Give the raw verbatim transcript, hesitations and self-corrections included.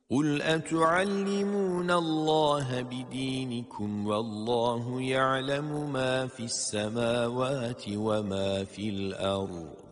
قل أتعلمون الله بدينكم والله يعلم ما في السماوات وما في الأرض